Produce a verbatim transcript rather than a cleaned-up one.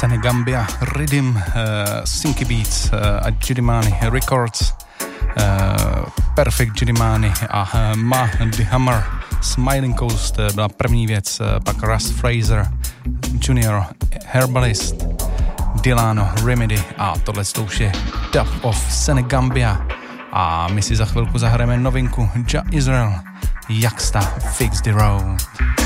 Senegambia Rhythm, uh, Synky Beats uh, a Jidimani Records, uh, Perfect Jidimani a uh, Ma The Hammer, Smiling Coast uh, byla první věc, uh, pak Russ Fraser Junior, Herbalist, Delano Remedy a tohle už je Dub of Senegambia a my si za chvilku zahrajeme novinku Ja Israel, Yaksta Fix the Road.